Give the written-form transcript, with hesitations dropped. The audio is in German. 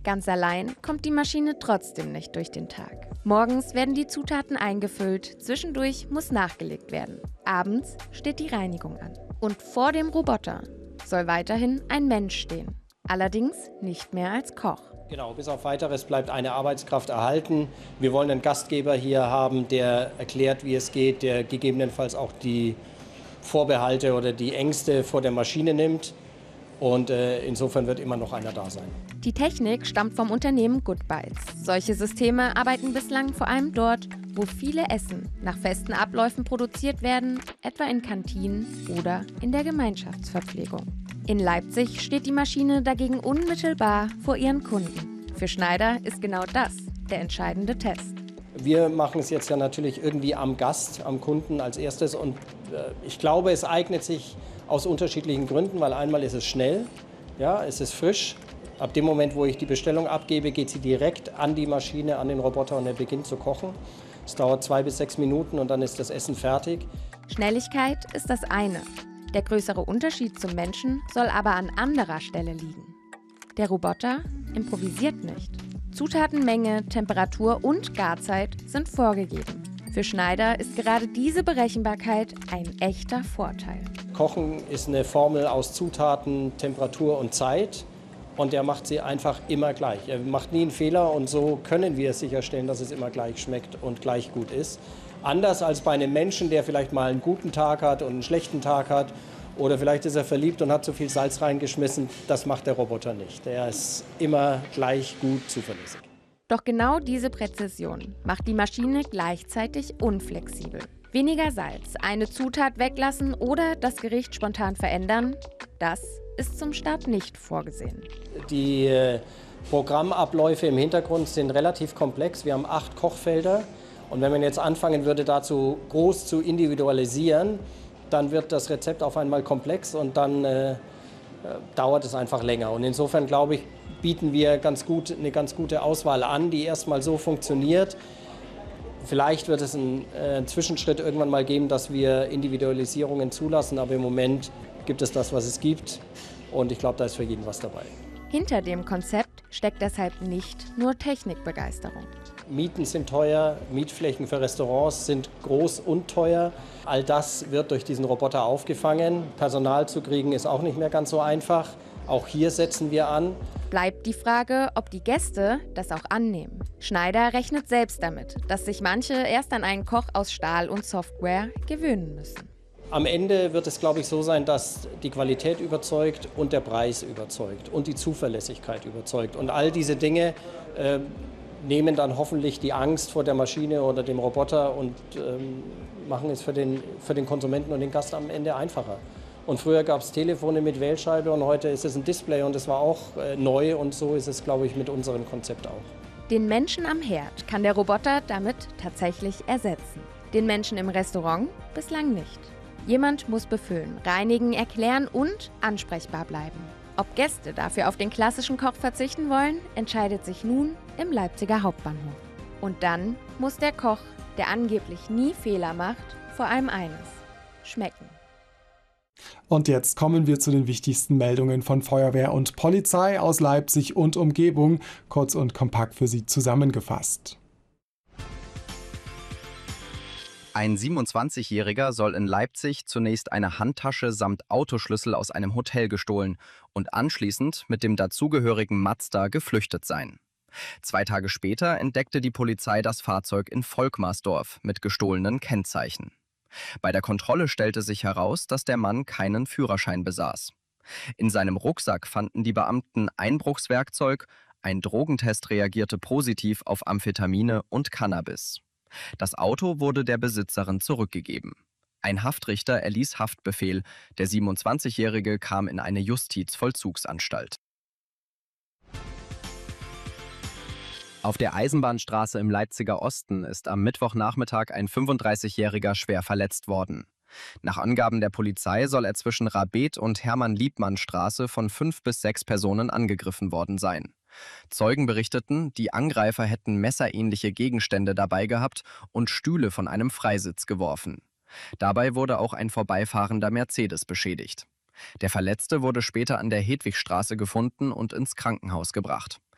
Ganz allein kommt die Maschine trotzdem nicht durch den Tag. Morgens werden die Zutaten eingefüllt, zwischendurch muss nachgelegt werden. Abends steht die Reinigung an. Und vor dem Roboter soll weiterhin ein Mensch stehen. Allerdings nicht mehr als Koch. Genau, bis auf Weiteres bleibt eine Arbeitskraft erhalten. Wir wollen einen Gastgeber hier haben, der erklärt, wie es geht, der gegebenenfalls auch die Vorbehalte oder die Ängste vor der Maschine nimmt. Und insofern wird immer noch einer da sein. Die Technik stammt vom Unternehmen Good Bites. Solche Systeme arbeiten bislang vor allem dort, wo viele Essen nach festen Abläufen produziert werden, etwa in Kantinen oder in der Gemeinschaftsverpflegung. In Leipzig steht die Maschine dagegen unmittelbar vor ihren Kunden. Für Schneider ist genau das der entscheidende Test. Wir machen es jetzt ja natürlich irgendwie am Gast, am Kunden als erstes. Und ich glaube, es eignet sich aus unterschiedlichen Gründen, weil einmal ist es schnell, ja, es ist frisch. Ab dem Moment, wo ich die Bestellung abgebe, geht sie direkt an die Maschine, an den Roboter und er beginnt zu kochen. Es dauert 2 bis 6 Minuten und dann ist das Essen fertig. Schnelligkeit ist das eine. Der größere Unterschied zum Menschen soll aber an anderer Stelle liegen. Der Roboter improvisiert nicht. Zutatenmenge, Temperatur und Garzeit sind vorgegeben. Für Schneider ist gerade diese Berechenbarkeit ein echter Vorteil. Kochen ist eine Formel aus Zutaten, Temperatur und Zeit. Und er macht sie einfach immer gleich. Er macht nie einen Fehler und so können wir sicherstellen, dass es immer gleich schmeckt und gleich gut ist. Anders als bei einem Menschen, der vielleicht mal einen guten Tag hat und einen schlechten Tag hat. Oder vielleicht ist er verliebt und hat zu viel Salz reingeschmissen. Das macht der Roboter nicht. Er ist immer gleich gut zuverlässig. Doch genau diese Präzision macht die Maschine gleichzeitig unflexibel. Weniger Salz, eine Zutat weglassen oder das Gericht spontan verändern, das ist zum Start nicht vorgesehen. Die Programmabläufe im Hintergrund sind relativ komplex. Wir haben 8 Kochfelder. Und wenn man jetzt anfangen würde, dazu groß zu individualisieren, dann wird das Rezept auf einmal komplex und dann dauert es einfach länger. Und insofern, glaube ich, bieten wir eine ganz gute Auswahl an, die erstmal so funktioniert. Vielleicht wird es einen Zwischenschritt irgendwann mal geben, dass wir Individualisierungen zulassen, aber im Moment gibt es das, was es gibt. Und ich glaube, da ist für jeden was dabei. Hinter dem Konzept steckt deshalb nicht nur Technikbegeisterung. Mieten sind teuer, Mietflächen für Restaurants sind groß und teuer. All das wird durch diesen Roboter aufgefangen. Personal zu kriegen ist auch nicht mehr ganz so einfach. Auch hier setzen wir an. Bleibt die Frage, ob die Gäste das auch annehmen. Schneider rechnet selbst damit, dass sich manche erst an einen Koch aus Stahl und Software gewöhnen müssen. Am Ende wird es, glaube ich, so sein, dass die Qualität überzeugt und der Preis überzeugt und die Zuverlässigkeit überzeugt. Und all diese Dinge nehmen dann hoffentlich die Angst vor der Maschine oder dem Roboter und machen es für den Konsumenten und den Gast am Ende einfacher. Und früher gab es Telefone mit Wählscheibe und heute ist es ein Display und das war auch neu und so ist es, glaube ich, mit unserem Konzept auch. Den Menschen am Herd kann der Roboter damit tatsächlich ersetzen. Den Menschen im Restaurant bislang nicht. Jemand muss befüllen, reinigen, erklären und ansprechbar bleiben. Ob Gäste dafür auf den klassischen Koch verzichten wollen, entscheidet sich nun im Leipziger Hauptbahnhof. Und dann muss der Koch, der angeblich nie Fehler macht, vor allem eines: schmecken. Und jetzt kommen wir zu den wichtigsten Meldungen von Feuerwehr und Polizei aus Leipzig und Umgebung, kurz und kompakt für Sie zusammengefasst. Ein 27-Jähriger soll in Leipzig zunächst eine Handtasche samt Autoschlüssel aus einem Hotel gestohlen und anschließend mit dem dazugehörigen Mazda geflüchtet sein. 2 Tage später entdeckte die Polizei das Fahrzeug in Volkmarsdorf mit gestohlenen Kennzeichen. Bei der Kontrolle stellte sich heraus, dass der Mann keinen Führerschein besaß. In seinem Rucksack fanden die Beamten Einbruchswerkzeug, ein Drogentest reagierte positiv auf Amphetamine und Cannabis. Das Auto wurde der Besitzerin zurückgegeben. Ein Haftrichter erließ Haftbefehl. Der 27-Jährige kam in eine Justizvollzugsanstalt. Auf der Eisenbahnstraße im Leipziger Osten ist am Mittwochnachmittag ein 35-Jähriger schwer verletzt worden. Nach Angaben der Polizei soll er zwischen Rabeth und Hermann-Liebmann-Straße von 5 bis 6 Personen angegriffen worden sein. Zeugen berichteten, die Angreifer hätten messerähnliche Gegenstände dabei gehabt und Stühle von einem Freisitz geworfen. Dabei wurde auch ein vorbeifahrender Mercedes beschädigt. Der Verletzte wurde später an der Hedwigstraße gefunden und ins Krankenhaus gebracht.